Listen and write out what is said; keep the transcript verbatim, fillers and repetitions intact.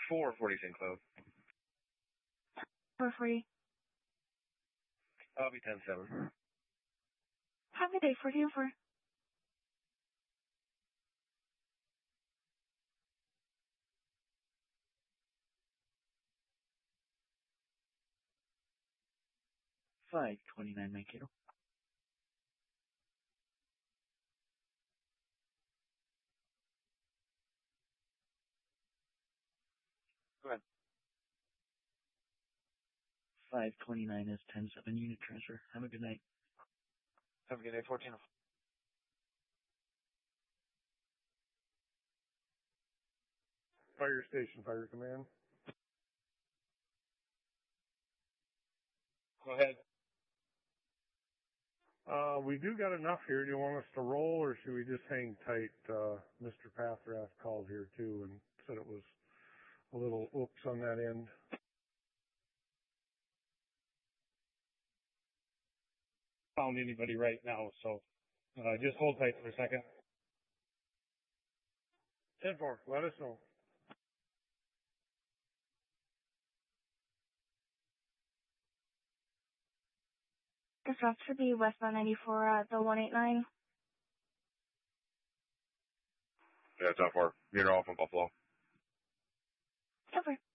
four forty Saint Cloud. four forty. I'll be ten seven. Have a day, forty over. five twenty-nine Mankato. Go ahead. five twenty-nine is ten seven unit transfer. Have a good night. Have a good day, fourteen. Fire station, fire command. Go ahead. Uh, we do got enough here. Do you want us to roll, or should we just hang tight? Uh, Mister Pathrath called here too and said it was a little oops on that end. Found anybody right now, so uh, just hold tight for a second. ten four, let us know. This route should be westbound ninety-four at the one eight nine. Yeah, ten four. You're off in Buffalo. Over.